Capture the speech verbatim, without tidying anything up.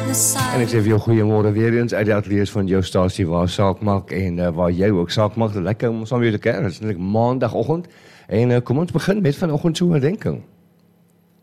the side. En ek sê vir jou goeiemôre weer eens uit die ateljee van jou stasie waar saak maak en uh, waar jy ook saak maak. Lekker om saam met jou te kuier. Dit is net maandagoggend en uh, kom ons begin met vanoggend se oordeenking.